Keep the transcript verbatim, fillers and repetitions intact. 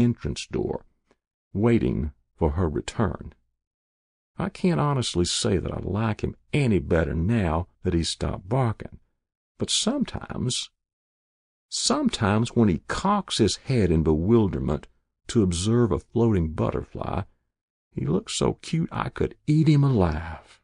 entrance door, waiting for her return. I can't honestly say that I like him any better now that he's stopped barking, but sometimes, sometimes when he cocks his head in bewilderment to observe a floating butterfly, he looks so cute I could eat him alive.